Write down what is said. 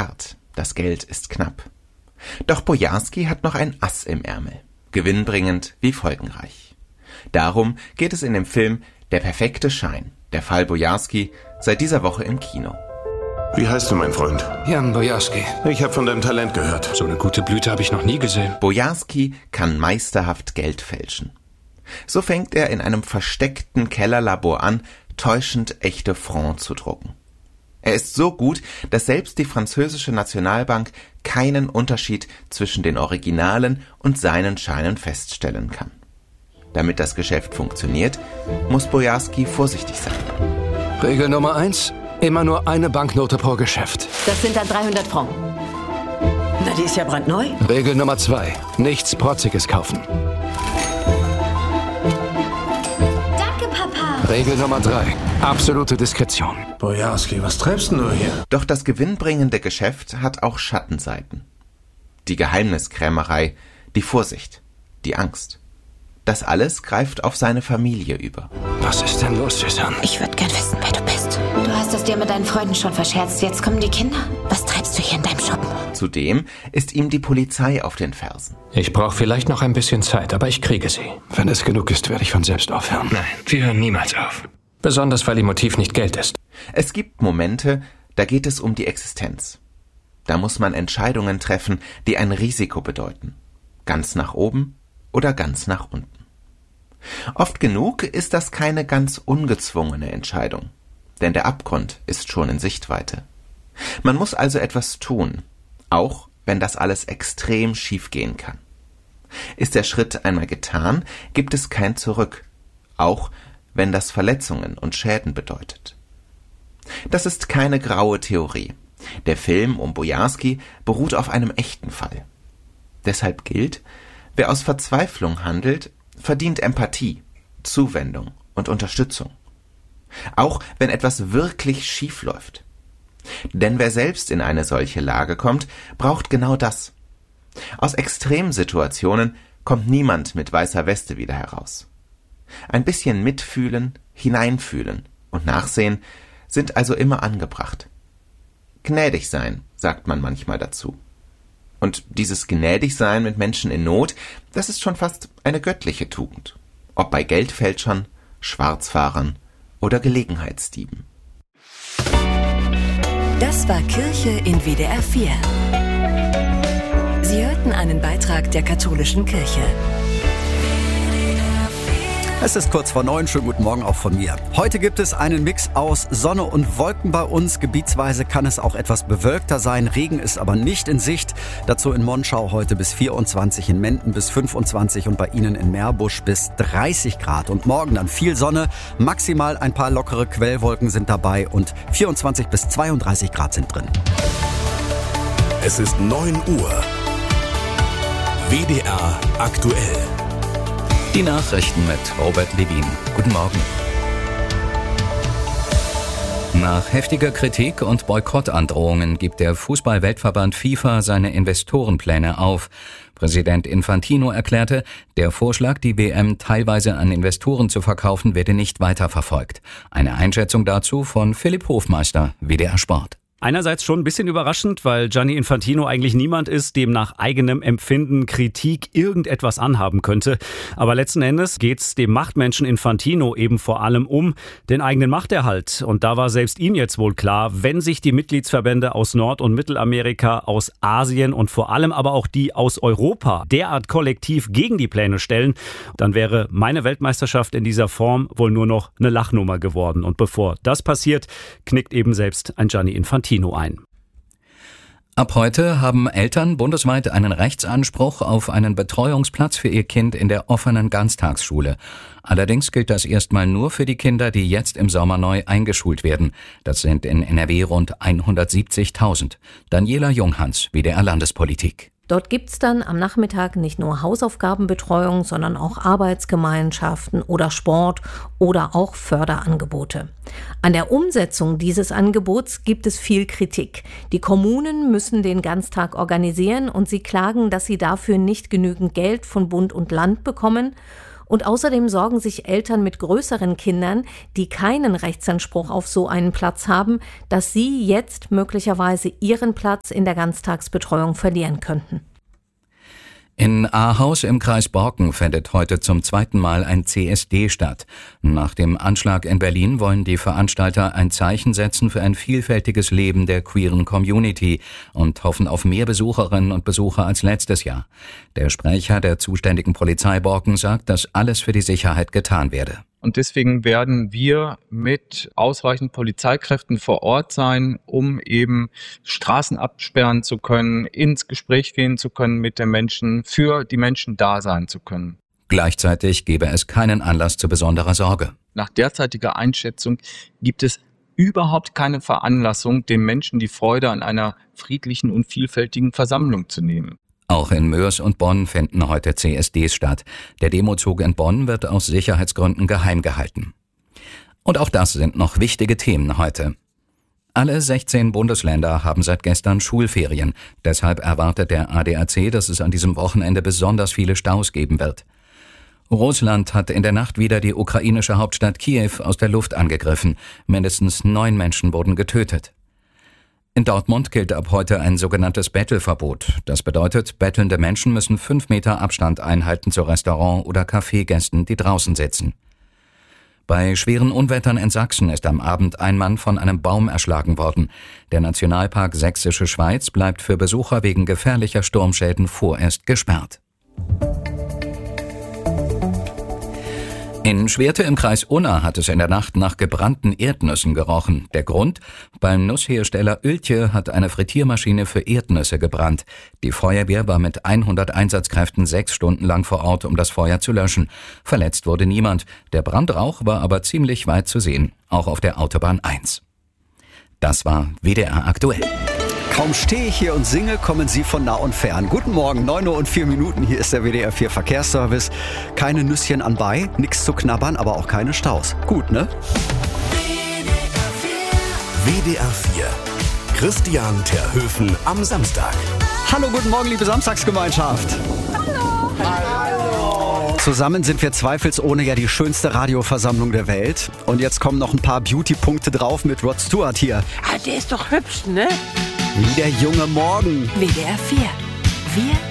hart, das Geld ist knapp. Doch Bojarski hat noch ein Ass im Ärmel. Gewinnbringend wie folgenreich. Darum geht es in dem Film Der perfekte Schein, der Fall Bojarski, seit dieser Woche im Kino. Wie heißt du, mein Freund? Jan Bojarski. Ich habe von deinem Talent gehört. So eine gute Blüte habe ich noch nie gesehen. Bojarski kann meisterhaft Geld fälschen. So fängt er in einem versteckten Kellerlabor an, täuschend echte Francs zu drucken. Er ist so gut, dass selbst die französische Nationalbank keinen Unterschied zwischen den Originalen und seinen Scheinen feststellen kann. Damit das Geschäft funktioniert, muss Bojarski vorsichtig sein. Regel Nummer 1: immer nur eine Banknote pro Geschäft. Das sind dann 300 Francs. Na, die ist ja brandneu. Regel Nummer 2: nichts Protziges kaufen. Danke, Papa. Regel Nummer 3: absolute Diskretion. Bojarski, was treibst denn du hier? Doch das gewinnbringende Geschäft hat auch Schattenseiten. Die Geheimniskrämerei, die Vorsicht, die Angst. Das alles greift auf seine Familie über. Was ist denn los, Susanne? Ich würde gern wissen, wer du bist. Du hast es dir mit deinen Freunden schon verscherzt. Jetzt kommen die Kinder. Was treibst du hier in deinem Schuppen? Zudem ist ihm die Polizei auf den Fersen. Ich brauche vielleicht noch ein bisschen Zeit, aber ich kriege sie. Wenn es genug ist, werde ich von selbst aufhören. Nein, wir hören niemals auf. Besonders, weil ihr Motiv nicht Geld ist. Es gibt Momente, da geht es um die Existenz. Da muss man Entscheidungen treffen, die ein Risiko bedeuten. Ganz nach oben oder ganz nach unten. Oft genug ist das keine ganz ungezwungene Entscheidung, denn der Abgrund ist schon in Sichtweite. Man muss also etwas tun, auch wenn das alles extrem schief gehen kann. Ist der Schritt einmal getan, gibt es kein Zurück, auch wenn das Verletzungen und Schäden bedeutet. Das ist keine graue Theorie. Der Film um Bojarski beruht auf einem echten Fall. Deshalb gilt, wer aus Verzweiflung handelt, verdient Empathie, Zuwendung und Unterstützung. Auch wenn etwas wirklich schief läuft. Denn wer selbst in eine solche Lage kommt, braucht genau das. Aus Extremsituationen kommt niemand mit weißer Weste wieder heraus. Ein bisschen mitfühlen, hineinfühlen und nachsehen sind also immer angebracht. Gnädig sein, sagt man manchmal dazu. Und dieses Gnädigsein mit Menschen in Not, das ist schon fast eine göttliche Tugend. Ob bei Geldfälschern, Schwarzfahrern oder Gelegenheitsdieben. Das war Kirche in WDR 4. Sie hörten einen Beitrag der katholischen Kirche. Es ist kurz vor 9, schönen guten Morgen auch von mir. Heute gibt es einen Mix aus Sonne und Wolken bei uns. Gebietsweise kann es auch etwas bewölkter sein. Regen ist aber nicht in Sicht. Dazu in Monschau heute bis 24, in Menden bis 25 und bei Ihnen in Meerbusch bis 30 Grad. Und morgen dann viel Sonne, maximal ein paar lockere Quellwolken sind dabei und 24 bis 32 Grad sind drin. Es ist 9 Uhr. WDR aktuell. Die Nachrichten mit Robert Levin. Guten Morgen. Nach heftiger Kritik und Boykottandrohungen gibt der Fußball-Weltverband FIFA seine Investorenpläne auf. Präsident Infantino erklärte, der Vorschlag, die WM teilweise an Investoren zu verkaufen, werde nicht weiterverfolgt. Eine Einschätzung dazu von Philipp Hofmeister, WDR Sport. Einerseits schon ein bisschen überraschend, weil Gianni Infantino eigentlich niemand ist, dem nach eigenem Empfinden Kritik irgendetwas anhaben könnte. Aber letzten Endes geht's dem Machtmenschen Infantino eben vor allem um den eigenen Machterhalt. Und da war selbst ihm jetzt wohl klar, wenn sich die Mitgliedsverbände aus Nord- und Mittelamerika, aus Asien und vor allem aber auch die aus Europa derart kollektiv gegen die Pläne stellen, dann wäre meine Weltmeisterschaft in dieser Form wohl nur noch eine Lachnummer geworden. Und bevor das passiert, knickt eben selbst ein Gianni Infantino ein. Ab heute haben Eltern bundesweit einen Rechtsanspruch auf einen Betreuungsplatz für ihr Kind in der offenen Ganztagsschule. Allerdings gilt das erstmal nur für die Kinder, die jetzt im Sommer neu eingeschult werden. Das sind in NRW rund 170.000. Daniela Junghans, WDR Landespolitik. Dort gibt's dann am Nachmittag nicht nur Hausaufgabenbetreuung, sondern auch Arbeitsgemeinschaften oder Sport oder auch Förderangebote. An der Umsetzung dieses Angebots gibt es viel Kritik. Die Kommunen müssen den Ganztag organisieren und sie klagen, dass sie dafür nicht genügend Geld von Bund und Land bekommen. Und außerdem sorgen sich Eltern mit größeren Kindern, die keinen Rechtsanspruch auf so einen Platz haben, dass sie jetzt möglicherweise ihren Platz in der Ganztagsbetreuung verlieren könnten. In Ahaus im Kreis Borken findet heute zum 2. Mal ein CSD statt. Nach dem Anschlag in Berlin wollen die Veranstalter ein Zeichen setzen für ein vielfältiges Leben der queeren Community und hoffen auf mehr Besucherinnen und Besucher als letztes Jahr. Der Sprecher der zuständigen Polizei Borken sagt, dass alles für die Sicherheit getan werde. Und deswegen werden wir mit ausreichend Polizeikräften vor Ort sein, um eben Straßen absperren zu können, ins Gespräch gehen zu können mit den Menschen, für die Menschen da sein zu können. Gleichzeitig gebe es keinen Anlass zu besonderer Sorge. Nach derzeitiger Einschätzung gibt es überhaupt keine Veranlassung, den Menschen die Freude an einer friedlichen und vielfältigen Versammlung zu nehmen. Auch in Moers und Bonn finden heute CSDs statt. Der Demozug in Bonn wird aus Sicherheitsgründen geheim gehalten. Und auch das sind noch wichtige Themen heute. Alle 16 Bundesländer haben seit gestern Schulferien. Deshalb erwartet der ADAC, dass es an diesem Wochenende besonders viele Staus geben wird. Russland hat in der Nacht wieder die ukrainische Hauptstadt Kiew aus der Luft angegriffen. Mindestens 9 Menschen wurden getötet. In Dortmund gilt ab heute ein sogenanntes Bettelverbot. Das bedeutet, bettelnde Menschen müssen 5 Meter Abstand einhalten zu Restaurant- oder Kaffeegästen, die draußen sitzen. Bei schweren Unwettern in Sachsen ist am Abend ein Mann von einem Baum erschlagen worden. Der Nationalpark Sächsische Schweiz bleibt für Besucher wegen gefährlicher Sturmschäden vorerst gesperrt. In Schwerte im Kreis Unna hat es in der Nacht nach gebrannten Erdnüssen gerochen. Der Grund? Beim Nusshersteller Oeltje hat eine Frittiermaschine für Erdnüsse gebrannt. Die Feuerwehr war mit 100 Einsatzkräften 6 Stunden lang vor Ort, um das Feuer zu löschen. Verletzt wurde niemand. Der Brandrauch war aber ziemlich weit zu sehen, auch auf der Autobahn 1. Das war WDR aktuell. Kaum stehe ich hier und singe, kommen Sie von nah und fern. Guten Morgen, 9:04 Uhr, hier ist der WDR 4 Verkehrsservice. Keine Nüsschen anbei, nichts zu knabbern, aber auch keine Staus. Gut, ne? WDR 4. Christian Terhöfen am Samstag. Hallo, guten Morgen, liebe Samstagsgemeinschaft. Hallo. Zusammen sind wir zweifelsohne ja die schönste Radioversammlung der Welt. Und jetzt kommen noch ein paar Beauty-Punkte drauf mit Rod Stewart hier. Ah, der ist doch hübsch, ne? Wie der junge Morgen. WDR 4. Wir